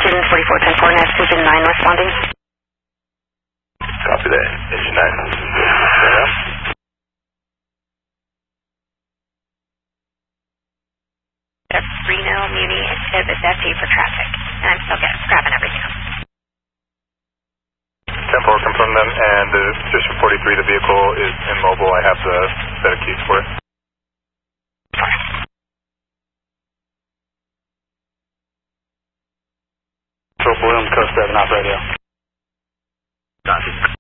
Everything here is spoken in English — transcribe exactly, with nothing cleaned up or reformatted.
Student forty-four ten four, next engine nine responding. Copy that. Engine nine. Reno, Muni, Tib is F T for traffic, and I'm still getting, grabbing everything up. ten four, confirm them, and the position forty-three, the vehicle is immobile. I have the set of keys for it. Control Bloom, Coast seven, off radio. Copy.